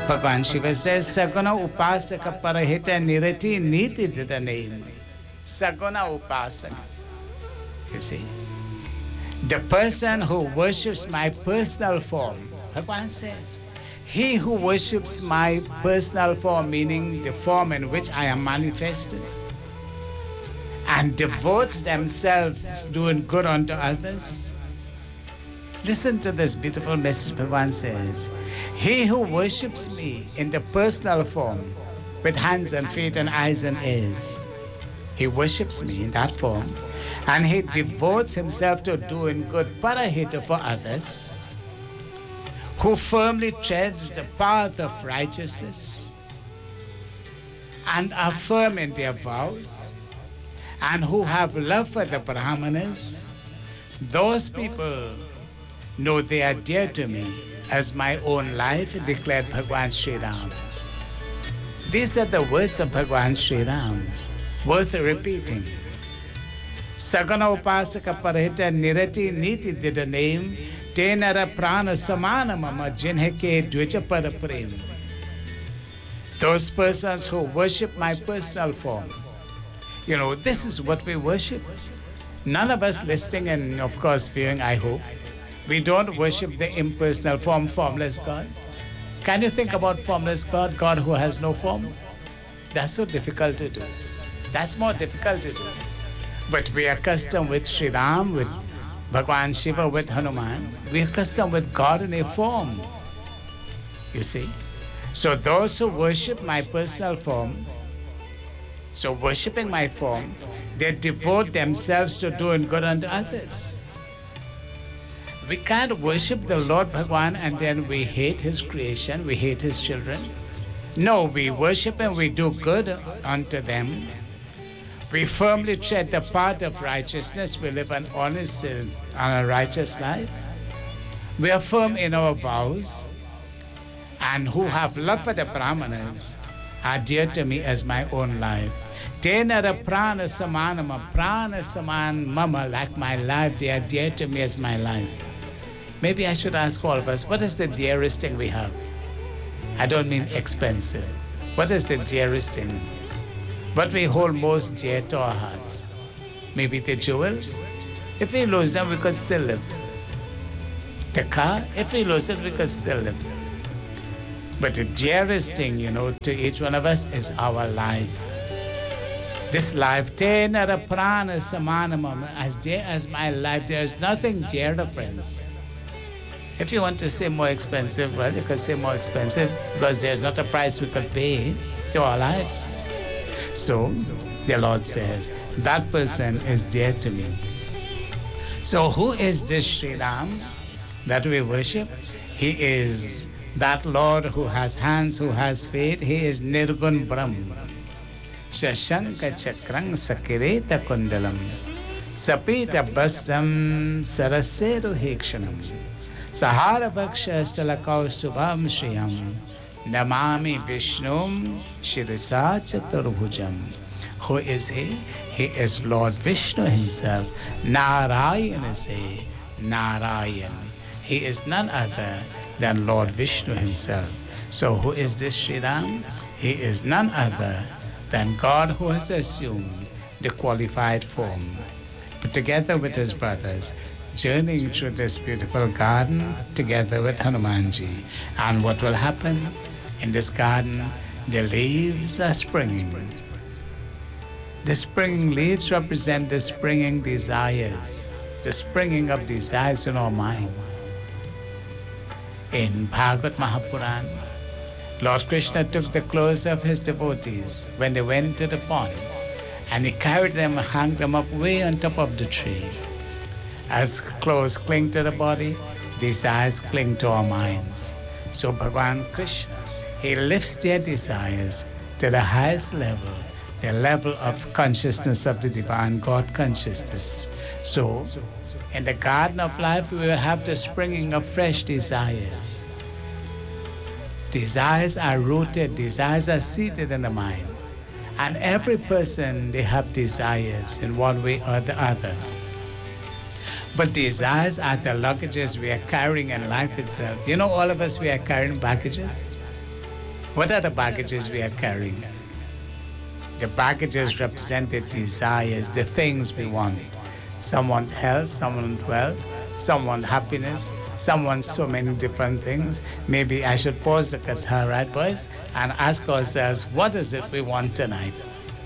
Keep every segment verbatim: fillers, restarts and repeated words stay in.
Bhagavan Shiva says, Saguna Upasaka Parahita Nirati Niti Didaname. Saguna Upasaka. You see, the person who worships my personal form, Bhagavan says, he who worships my personal form, meaning the form in which I am manifested, and devotes themselves doing good unto others. Listen to this beautiful message Bhagavan says. He who worships me in the personal form, with hands and feet and eyes and ears, he worships me in that form, and he devotes himself to doing good parahita for others, who firmly treads the path of righteousness and are firm in their vows, and who have love for the Brahmanas. Those people know they are dear to me as my own life, declared Bhagavan Sri Ram. These are the words of Bhagavan Sri Ram, worth repeating. Sagana Upasaka Parahita Nirati Niti Didaname Tenara Prana Samana Mama Jinheke Dvijapada Prem. Those persons who worship my personal form. You know, this is what we worship. None of us listening and, of course, viewing, I hope, we don't worship the impersonal form, formless God. Can you think about formless God, God who has no form? That's so difficult to do. That's more difficult to do. But we are accustomed with Sri Ram, with Bhagavan Shiva, with Hanuman. We are accustomed with God in a form. You see? So those who worship my personal form, so worshipping my form, they devote themselves to doing good unto others. We can't worship the Lord Bhagavan and then we hate his creation, we hate his children. No, we worship and we do good unto them. We firmly tread the path of righteousness. We live an honest and a righteous life. We are firm in our vows, and who have love for the Brahmanas are dear to me as my own life. Tenara prana samanama, prana saman mama, like my life, they are dear to me as my life. Maybe I should ask all of us, what is the dearest thing we have? I don't mean expensive. What is the dearest thing? What we hold most dear to our hearts? Maybe the jewels? If we lose them, we could still live. The car? If we lose it, we could still live. But the dearest thing, you know, to each one of us is our life. This life, tenara prana samanamam, as dear as my life, there is nothing dearer, friends. If you want to say more expensive, well, you could say more expensive because there's not a price we could pay to our lives. So, the Lord says, that person is dear to me. So, who is this Sri Ram that we worship? He is that Lord who has hands, who has feet. He is Nirgun Brahm. Shashanka Chakrang Sakireta Kundalam. Sapita Bastam Saraseru Hekshanam. Sahara Bhaksha Stalakaustubham Shriyam. Namami Vishnum Shirisa Chaturbhujam. Who is he? He is Lord Vishnu himself. Narayan is he. Narayan. He is none other than Lord Vishnu himself. So who is this Sri Ram? He is none other than God who has assumed the qualified form, but together with his brothers, journeying through this beautiful garden together with Hanumanji. And what will happen? In this garden, the leaves are springing. The springing leaves represent the springing desires, the springing of desires in our mind. In Bhagavad Mahapuran, Lord Krishna took the clothes of his devotees when they went into the pond, and he carried them and hung them up way on top of the tree. As clothes cling to the body, desires cling to our minds. So Bhagavan Krishna, he lifts their desires to the highest level, the level of consciousness of the divine God consciousness. So, in the garden of life, we will have the springing of fresh desires. Desires are rooted, desires are seated in the mind. And every person, they have desires in one way or the other. But desires are the luggages we are carrying in life itself. You know, all of us, we are carrying baggages. What are the baggages we are carrying? The baggages represent the desires, the things we want. Some want health, some want wealth, some want happiness, some want so many different things. Maybe I should pause the guitar, right, boys, and ask ourselves, what is it we want tonight?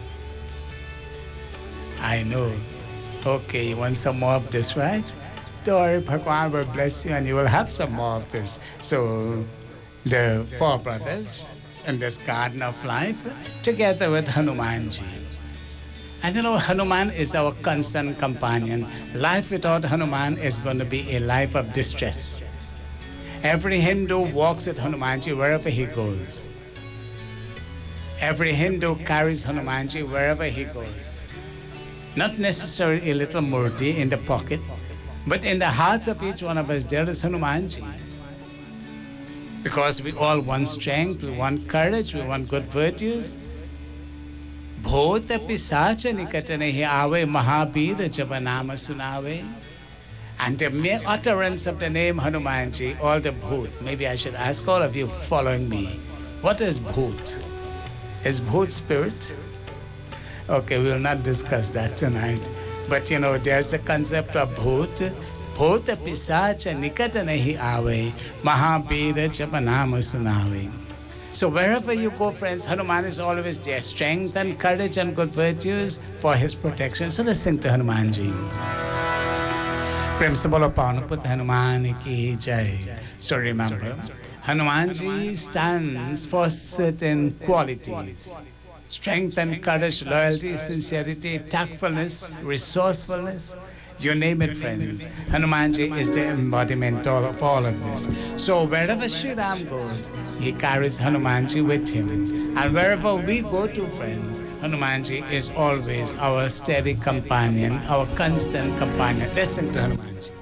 I know. Okay, you want some more of this, right? Don't worry, Bhagwan will bless you and you will have some more of this. So the four brothers in this garden of life, together with Hanumanji. And you know, Hanuman is our constant companion. Life without Hanuman is going to be a life of distress. Every Hindu walks with Hanumanji wherever he goes. Every Hindu carries Hanumanji wherever he goes. Not necessarily a little murti in the pocket, but in the hearts of each one of us, there is Hanumanji. Because we all want strength, we want courage, we want good virtues. Bhota pisacha nikatane hi ave mahabir jabanama sunave. And the mere utterance of the name Hanumanji, all the bhoot, maybe I should ask all of you following me, what is bhoot? Is bhoot spirit? Okay, we will not discuss that tonight. But you know, there's the concept of bhoot. Bhota pisacha nikatane hi ave mahabir jabanama sunave. So wherever you go, friends, Hanuman is always there. Strength and courage and good virtues for his protection. So let's sing to Hanumanji. Prem se bolo Pawan Put Hanuman ki jai. So remember, Hanumanji stands for certain qualities. Strength and courage, loyalty, sincerity, tactfulness, resourcefulness. You name it, friends. Hanumanji is the embodiment of all of this. So wherever Sri Ram goes, he carries Hanumanji with him. And wherever we go to, friends, Hanumanji is always our steady companion, our constant companion. Listen to Hanumanji.